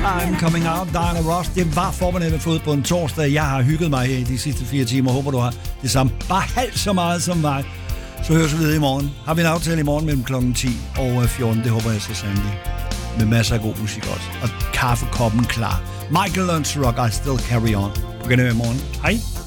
I'm coming out, Diana Ross. Det var formiddag med fod på en torsdag. Jeg har hygget mig her de sidste 4 timer. Håber, du har det samme. Bare halvt så meget som mig. Så høres vi videre i morgen. Har vi en aftale i morgen mellem klokken 10 og 14? Det håber jeg så sandelig. Med masser af god musik også. Og kaffekoppen klar. Michael Learns to Rock, I Still Carry On. På genhør i morgen. Hej.